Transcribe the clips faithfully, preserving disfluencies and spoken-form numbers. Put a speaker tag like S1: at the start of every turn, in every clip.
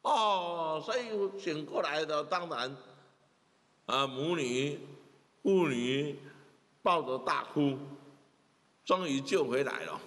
S1: 哦，所以醒过来的当然，啊，母女、妇女抱着大哭，终于救回来了。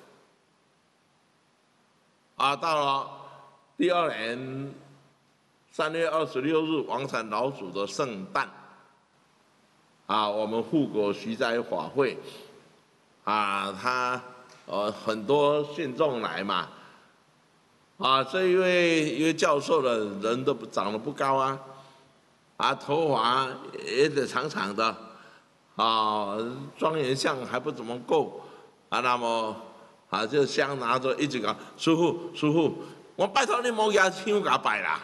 S1: 啊，到了第二年三月二十六日，王禅老祖的圣诞，啊，我们护国徐斋法会，啊，他呃很多信众来嘛。啊，这一位一位教授的人都长得不高啊，啊，头发也得长长的，啊，庄严相还不怎么够，啊，那么啊，这香拿着一直讲，师父师父，我拜托你莫牙香给拜啦，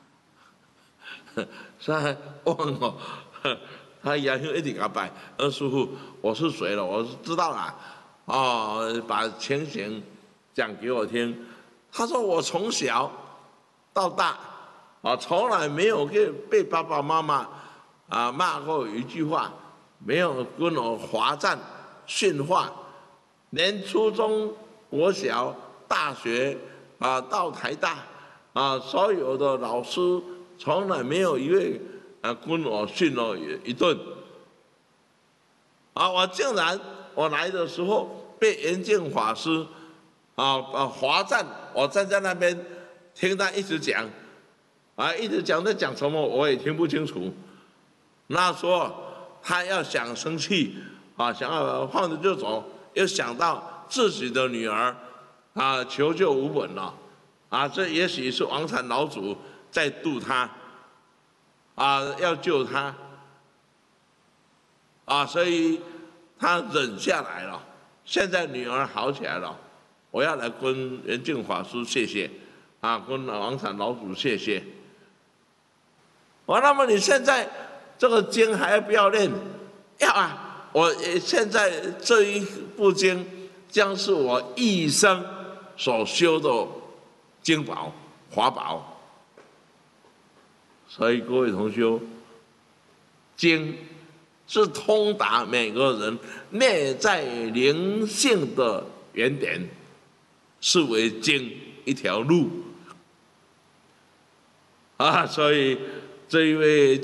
S1: 是忘了，他牙香一直给拜，呃，师父，我是谁了？我知道了，哦，把情形讲给我听。他说：“我从小到大，啊，从来没有被被爸爸妈妈啊骂过一句话，没有跟我罚站训话，连初中、国小、大学啊到台大啊，所有的老师从来没有一位啊跟我训了一顿。啊，我竟然我来的时候被圆净法师。”啊啊！罚站，我站在那边听他一直讲，啊，一直讲在讲什么我也听不清楚。那时候他要想生气，啊，想要放着就走，又想到自己的女儿，啊，求救无门了，啊，这也许是王禅老祖在度他，啊，要救他，啊，所以他忍下来了。现在女儿好起来了。我要来跟圆净法师谢谢，啊，跟王禅老祖谢谢。我那么你现在这个经还要不要念？要啊！我现在这一部经将是我一生所修的经宝法宝，所以各位同修，经是通达每个人内在灵性的原点。视为经一条路啊，所以这一位。